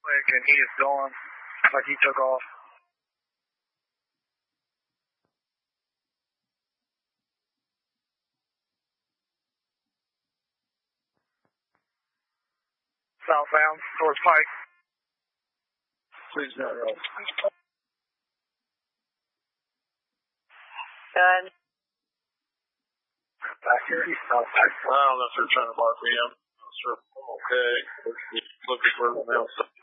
quick, and he is gone. Like he took off. Southbound towards Pike. Please no roll. Good. Back here, he's south. I don't know if they're trying to mark me. I'm not sure if I'm okay. Looking for everyone else.